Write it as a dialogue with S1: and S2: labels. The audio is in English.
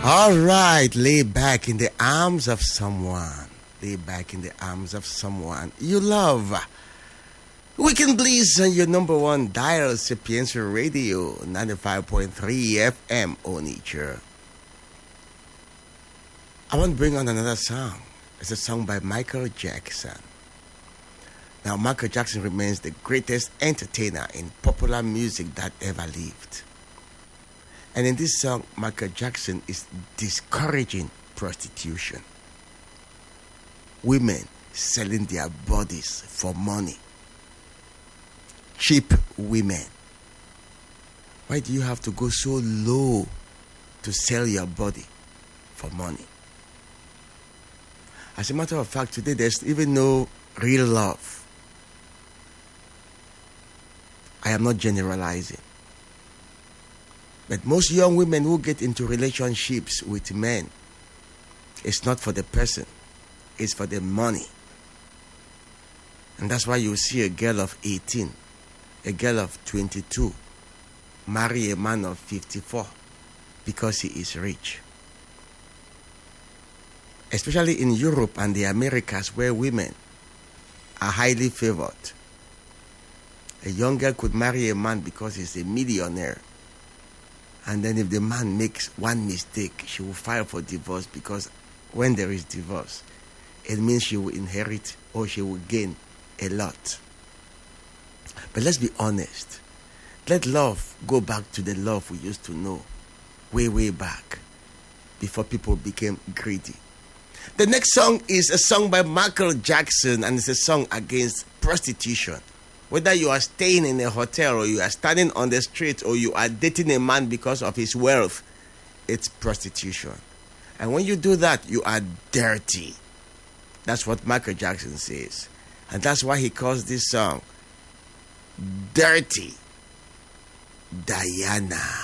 S1: All right, lay back in the arms of someone. Lay back in the arms of someone you love. Weekend Bliss on your number one dial, Sapienza Radio, 95.3 FM, Onitsha. I want to bring on another song. It's a song by Michael Jackson. Now, Michael Jackson remains the greatest entertainer in popular music that ever lived. And in this song, Michael Jackson is discouraging prostitution. Women selling their bodies for money. Cheap women. Why do you have to go so low to sell your body for money? As a matter of fact, today there's even no real love. I am not generalizing. But most young women who get into relationships with men, it's not for the person, it's for the money. And that's why you see a girl of 18, a girl of 22, marry a man of 54 because he is rich. Especially in Europe and the Americas, where women are highly favored. A young girl could marry a man because he's a millionaire. And then if the man makes one mistake, she will file for divorce, because when there is divorce, it means she will inherit or she will gain a lot. But let's be honest. Let love go back to the love we used to know way, way back, before people became greedy. The next song is a song by Michael Jackson, and it's a song against prostitution. Whether you are staying in a hotel or you are standing on the street or you are dating a man because of his wealth, it's prostitution. And when you do that, you are dirty. That's what Michael Jackson says. And that's why he calls this song Dirty Diana.